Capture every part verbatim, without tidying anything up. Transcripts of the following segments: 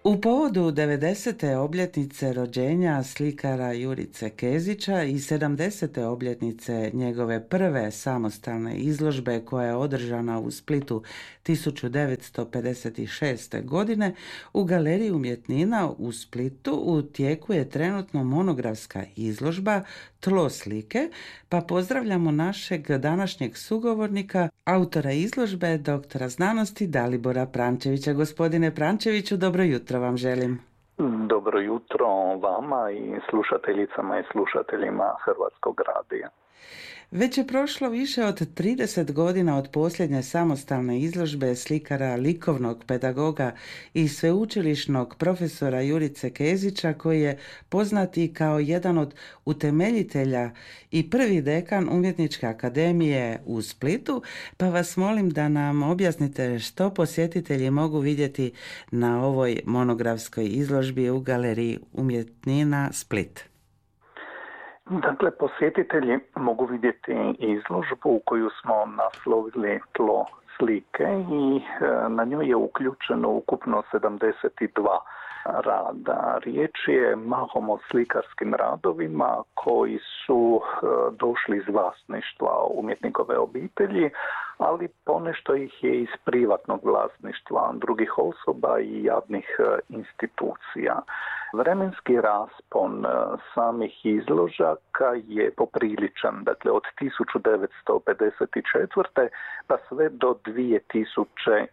U povodu devedesete obljetnice rođenja slikara Jurice Kezića i sedamdesete obljetnice njegove prve samostalne izložbe koja je održana u Splitu tisuću devetsto pedeset šeste. godine, u Galeriji umjetnina u Splitu u tijeku je trenutno monografska izložba Tlo slike, pa pozdravljamo našeg današnjeg sugovornika, autora izložbe, doktora znanosti Dalibora Prančevića. Gospodine Prančeviću, dobro jutro vam želim. Dobro jutro vama i slušateljicama i slušateljima Hrvatskog radija. Već je prošlo više od trideset godina od posljednje samostalne izložbe slikara, likovnog pedagoga i sveučilišnog profesora Jurice Kezića, koji je poznat i kao jedan od utemeljitelja i prvi dekan Umjetničke akademije u Splitu, pa vas molim da nam objasnite što posjetitelji mogu vidjeti na ovoj monografskoj izložbi u Galeriji umjetnina Split. Dakle, posjetitelji mogu vidjeti izložbu koju smo naslovili Tlo slike i na njoj je uključeno ukupno sedamdeset dva rada. Riječ je mahom o slikarskim radovima koji su došli iz vlasništva umjetnikove obitelji, ali ponešto ih je iz privatnog vlasništva drugih osoba i javnih institucija. Vremenski raspon samih izložaka je popriličan, dakle od tisuću devetsto pedeset četvrte. pa sve do dvije tisuće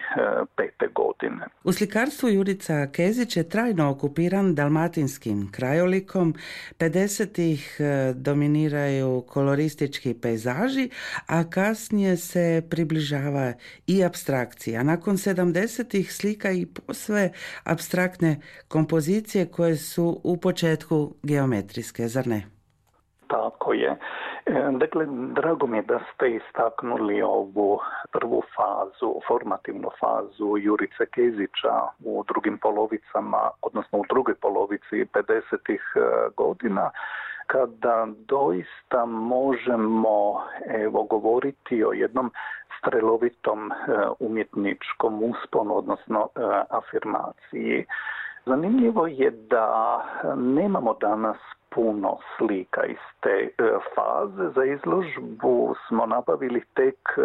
pete. godine. U slikarstvu Jurica Kezić je trajno okupiran dalmatinskim krajolikom. pedesetih dominiraju koloristički pejzaži, a kasnije se približava i apstrakcija. Nakon sedamdesetih slika i posve apstraktne kompozicije koje su u početku geometrijske, zar ne? Tako je. Dakle, drago mi je da ste istaknuli ovu prvu fazu, formativnu fazu Jurice Kezića u drugim polovicama, odnosno u drugoj polovici pedesetih godina, kada doista možemo evo, govoriti o jednom strelovitom umjetničkom usponu, odnosno afirmaciji. Zanimljivo je da nemamo danas puno slika iz te e, faze. Za izložbu smo nabavili tek e,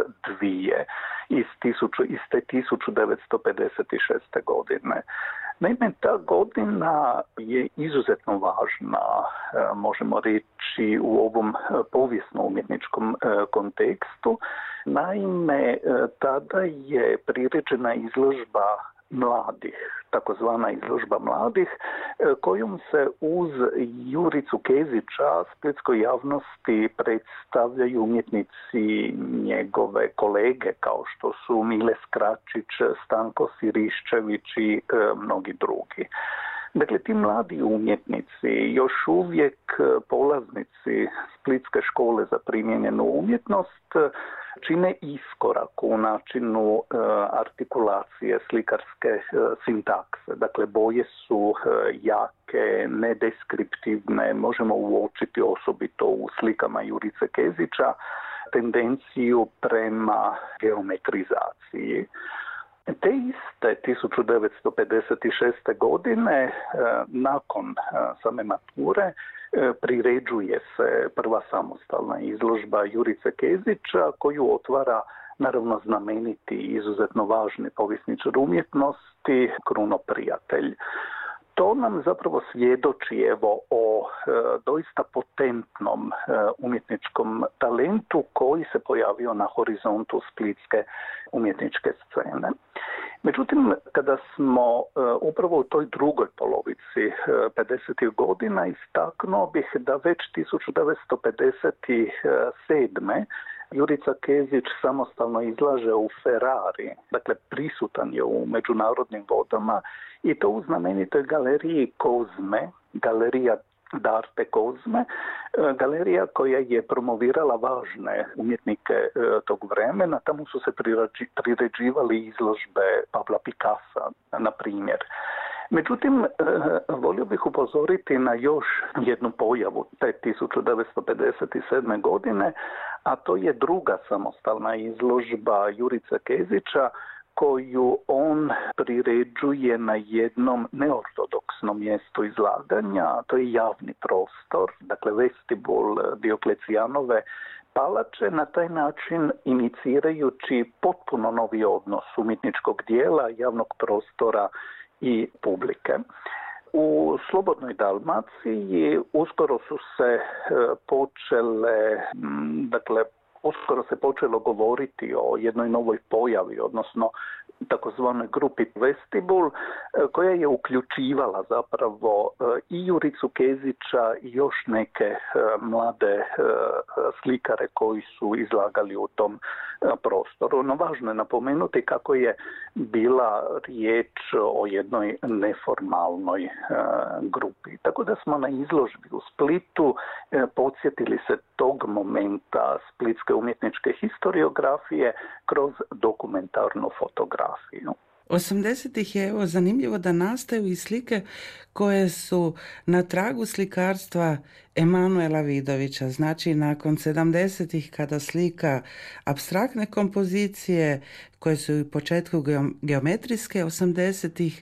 dvije iz, tisuću, iz te tisuću devetsto pedeset šeste. godine. Naime, ta godina je izuzetno važna, e, možemo reći, u ovom povijesno-umjetničkom e, kontekstu. Naime, e, tada je priređena izložba mladih, takozvana izložba mladih, kojom se uz Juricu Kezića splitskoj javnosti predstavljaju umjetnici njegove kolege, kao što su Mile Skračić, Stanko Siriščević i e, mnogi drugi. Dakle, ti mladi umjetnici, još uvijek polaznici Splitske škole za primijenjenu umjetnost, čine iskorak u načinu e, artikulacije slikarske e, sintakse. Dakle, boje su e, jake, nedeskriptivne, možemo uočiti osobito u slikama Jurice Kezića tendenciju prema geometrizaciji. Te iste tisuću devetsto pedeset šeste. godine, nakon same mature, priređuje se prva samostalna izložba Jurice Kezića, koju otvara naravno znameniti i izuzetno važni povjesničar umjetnosti Kruno Prijatelj. To nam zapravo svjedoči evo o e, doista potentnom e, umjetničkom talentu koji se pojavio na horizontu splitske umjetničke scene. Međutim, kada smo e, upravo u toj drugoj polovici e, pedesetih godina, istaknuo bih da već tisuću devetsto pedeset sedme. Jurica Kezić samostalno izlaže u Ferrari, dakle prisutan je u međunarodnim vodama i to u znamenitoj galeriji Kozme, galerija d'arte Kozme, galerija koja je promovirala važne umjetnike tog vremena. Tamo su se priređivali izložbe Pabla Picassa, na primjer. Međutim, volio bih upozoriti na još jednu pojavu te tisuću devetsto pedeset sedme. godine, a to je druga samostalna izložba Jurice Kezića, koju on priređuje na jednom neortodoksnom mjestu izlaganja, a to je javni prostor, dakle vestibul Dioklecijanove palače, na taj način inicirajući potpuno novi odnos umjetničkog dijela, javnog prostora i publike. U Slobodnoj Dalmaciji uskoro su se počele, dakle, uskoro se počelo govoriti o jednoj novoj pojavi, odnosno takozvanoj grupi Vestibul, koja je uključivala zapravo i Juricu Kezića i još neke mlade slikare koji su izlagali u tom prostoru. No, važno je napomenuti kako je bila riječ o jednoj neformalnoj grupi. Tako da smo na izložbi u Splitu podsjetili se tog momenta splitske umjetničke historiografije kroz dokumentarnu fotografiju. osamdesetih je evo zanimljivo da nastaju i slike koje su na tragu slikarstva Emanuela Vidovića. Znači nakon sedamdesetih kada slika apstraktne kompozicije koje su u početku geometrijske, osamdesetih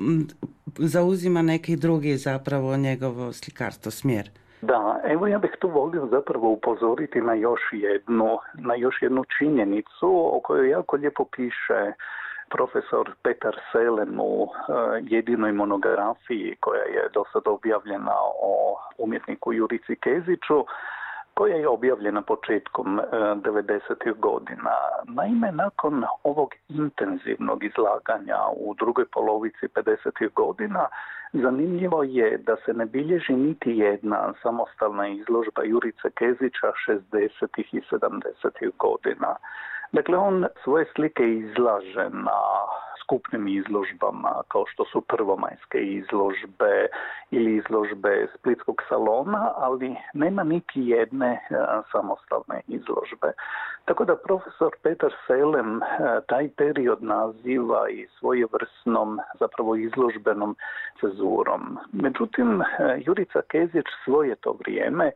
zauzima neki drugi zapravo njegovo slikarstvo smjer. Da, evo ja bih tu volio zapravo upozoriti na još jednu, na još jednu činjenicu o kojoj jako lijepo piše profesor Petar Selem u jedinoj monografiji koja je do sada objavljena o umjetniku Jurici Keziću, koja je objavljena početkom devedesetih godina. Naime, nakon ovog intenzivnog izlaganja u drugoj polovici pedesetih godina, zanimljivo je da se ne bilježi niti jedna samostalna izložba Jurice Kezića šezdesetih i sedamdesetih godina. Dakle, on svoje slike izlaže na skupnim izložbama kao što su prvomajske izložbe ili izložbe Splitskog salona, ali nema niti jedne samostalne izložbe. Tako da profesor Petar Selem taj period naziva i svojevrsnom zapravo izložbenom cezurom. Međutim, Jurica Kezić svoje to vrijeme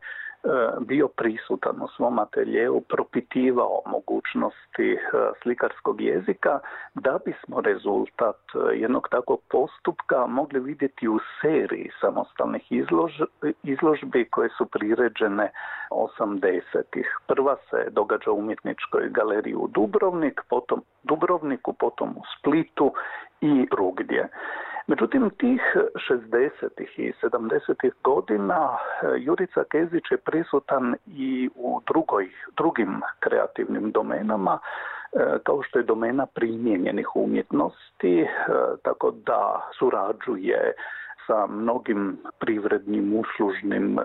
bio prisutan u svom ateljeu, propitivao mogućnosti slikarskog jezika, da bismo rezultat jednog takvog postupka mogli vidjeti u seriji samostalnih izlož, izložbi koje su priređene osamdesetih. Prva se događa u Umjetničkoj galeriji u Dubrovnik, potom Dubrovniku, potom u Splitu i drugdje. Međutim, tih šezdesetih i sedamdesetih godina Jurica Kezić je prisutan i u drugoj, drugim kreativnim domenama, kao što je domena primijenjenih umjetnosti, tako da surađuje sa mnogim privrednim, uslužnim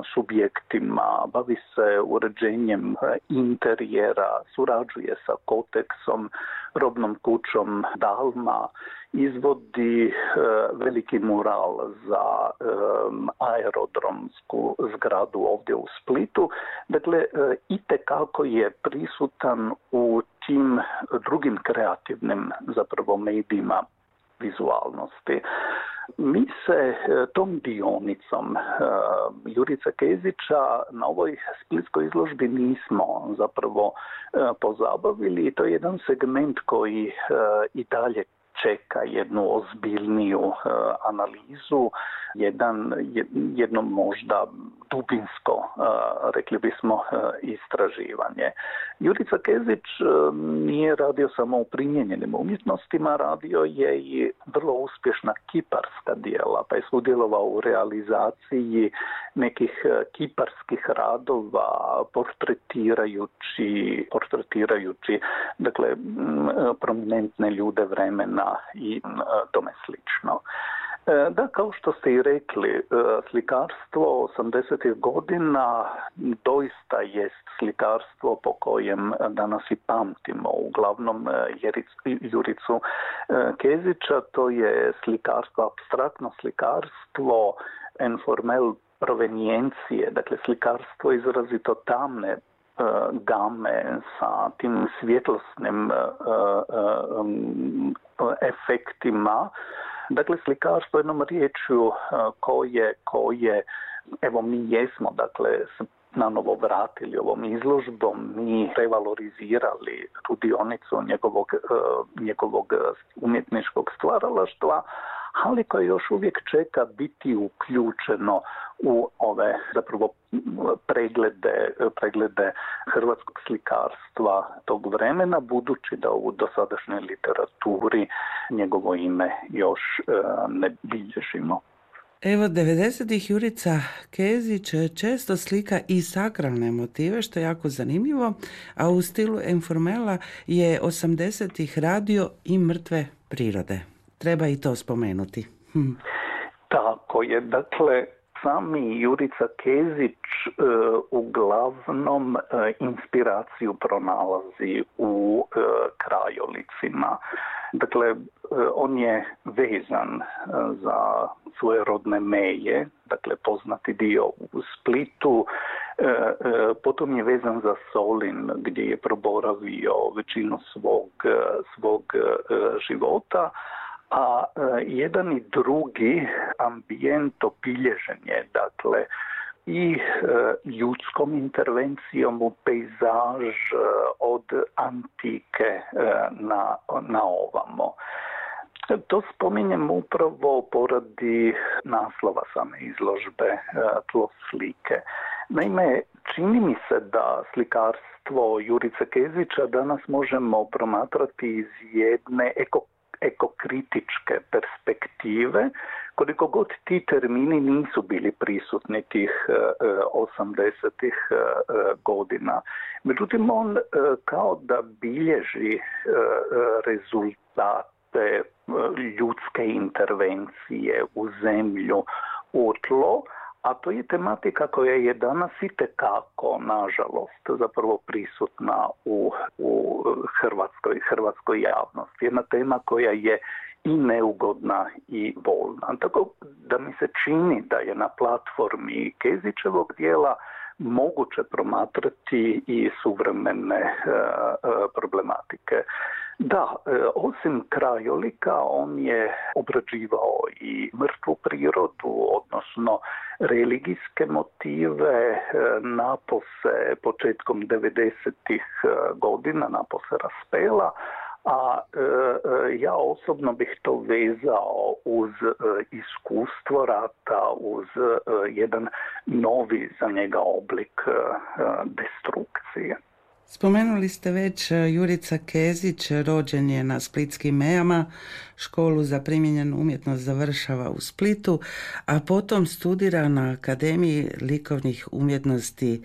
subjektima, bavi se uređenjem interijera, surađuje sa Koteksom, robnom kućom Dalma, izvodi veliki mural za aerodromsku zgradu ovdje u Splitu. Dakle, itekako je prisutan u tim drugim kreativnim zapravo medijima vizualnosti. Mi se tom dionicom Jurice Kezića na ovoj splitskoj izložbi nismo zapravo pozabavili. To je jedan segment koji i dalje čeka jednu ozbiljniju uh, analizu, jedan, jedno možda dubinsko, uh, rekli bismo, uh, istraživanje. Jurica Kezić uh, nije radio samo u primijenjenim umjetnostima, radio je i vrlo uspješna kiparska djela, pa je sudjelovao u realizaciji nekih uh, kiparskih radova, portretirajući, portretirajući dakle, m, prominentne ljude vremena i tome slično. Da, kao što ste i rekli, slikarstvo osamdesetih godina doista jest slikarstvo po kojem danas i pamtimo uglavnom Juricu Kezića. To je slikarstvo, apstraktno slikarstvo, informel provenijencije, dakle slikarstvo izrazito tamne game sa tim svjetlosnim efektima. Dakle, slikarstvo jednom riječju koje, koje evo mi jesmo, dakle, na novo vratili ovom izložbom, mi revalorizirali tu dionicu njegovog, njegovog umjetničkog stvaralaštva, ali koje još uvijek čeka biti uključeno u ove zapravo preglede, preglede hrvatskog slikarstva tog vremena, budući da u dosadašnjoj literaturi njegovo ime još ne bilježimo. Evo, devedesetih Jurica Kezić često slika i sakralne motive, što je jako zanimljivo, a u stilu informela je osamdesetih radio i mrtve prirode. Treba i to spomenuti. Hm. Tako je, dakle, sami Jurica Kezić e, uglavnom e, inspiraciju pronalazi u e, krajolicima. Dakle, e, on je vezan e, za svoje rodne meje, dakle poznati dio u Splitu, e, e, potom je vezan za Solin gdje je proboravio većinu svog, svog e, života, a e, jedan i drugi ambijent obilježen je, dakle, i e, ljudskom intervencijom u pejzaž e, od antike e, na, na ovamo. To spominjem upravo poradi naslova same izložbe e, Tlo slike. Naime, čini mi se da slikarstvo Jurice Kezića danas možemo promatrati iz jedne eko ekokritičke perspektive, koliko god ti termini nisu bili prisutni tih osamdesetih godina. Međutim, on kao da bilježi rezultate ljudske intervencije u zemlju, u tlo, a to je tematika koja je danas itekako, nažalost, zapravo prisutna u, u hrvatskoj, hrvatskoj javnosti. Jedna tema koja je i neugodna i bolna. Tako da mi se čini da je na platformi Kezićevog dijela moguće promatrati i suvremene e, problematike. Da, e, osim krajolika, on je obrađivao i mrtvu prirodu, odnosno religijske motive, e, napose početkom devedesetih godina, napose Raspela, a e, ja osobno bih to vezao uz e, iskustvo rata, uz e, jedan novi za njega oblik e, destrukcije. Spomenuli ste već Jurica Kezić, rođen je na Splitskim Mejama, školu za primijenjenu umjetnost završava u Splitu, a potom studira na Akademiji likovnih umjetnosti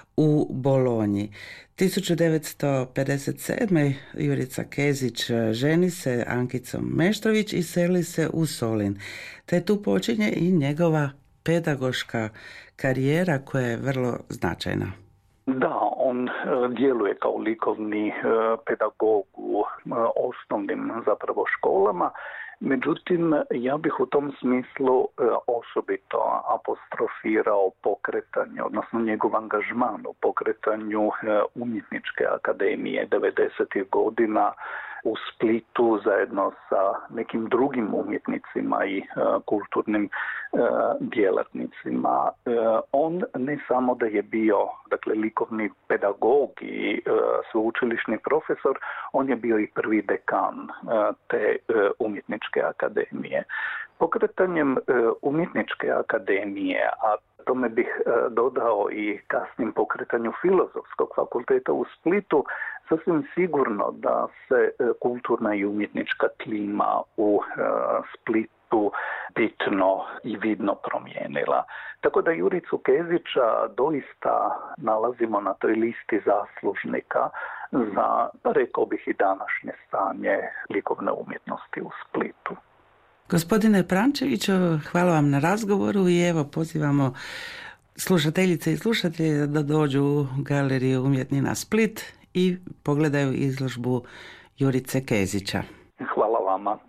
u Bolonji. tisuću devetsto pedeset sedme. Jurica Kezić ženi se Ankicom Meštrović i seli se u Solin, te tu počinje i njegova pedagoška karijera koja je vrlo značajna. Da, on djeluje kao likovni pedagog u osnovnim zapravo školama. Međutim, ja bih u tom smislu osobito apostrofirao pokretanje, odnosno njegov angažman u pokretanju umjetničke akademije devedesetih godina u Splitu zajedno sa nekim drugim umjetnicima i uh, kulturnim uh, djelatnicima. Uh, on ne samo da je bio, dakle, likovni pedagog i uh, sveučilišni profesor, on je bio i prvi dekan uh, te uh, umjetničke akademije. Pokretanjem uh, umjetničke akademije, a tome bih uh, dodao i kasnim pokretanju Filozofskog fakulteta u Splitu, sasvim sigurno da se kulturna i umjetnička klima u e, Splitu bitno i vidno promijenila. Tako da Juricu Kezića doista nalazimo na toj listi zaslužnika za, rekao bih, i današnje stanje likovne umjetnosti u Splitu. Gospodine Prančeviću, hvala vam na razgovoru i evo pozivamo slušateljice i slušatelje da dođu u Galeriju umjetnina Split i pogledaju izložbu Jurice Kezića. Hvala vama.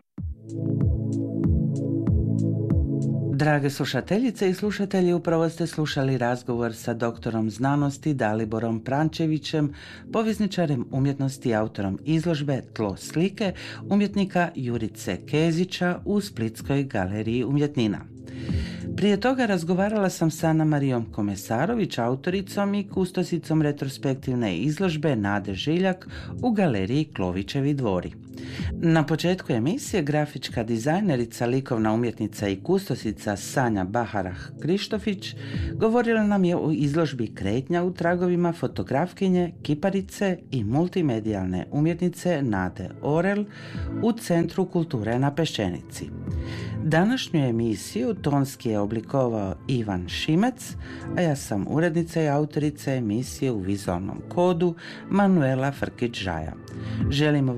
Drage slušateljice i slušatelji, upravo ste slušali razgovor sa doktorom znanosti Daliborom Prančevićem, povjesničarem umjetnosti i autorom izložbe Tlo slike umjetnika Jurice Kezića u Splitskoj galeriji umjetnina. Prije toga razgovarala sam sa Ana Marijom Komesarović, autoricom i kustosicom retrospektivne izložbe Nade Žiljak u galeriji Klovićevi dvori. Na početku emisije grafička dizajnerica, likovna umjetnica i kustosica Sanja Baharah-Krištofić govorila nam je o izložbi Kretnja u tragovima fotografkinje, kiparice i multimedijalne umjetnice Nade Orel u Centru kulture na Peščenici. Današnju emisiju tonski je oblikovao Ivan Šimec, a ja sam urednica i autorica emisije u vizualnom kodu Manuela Frkić-Žaja. Želimo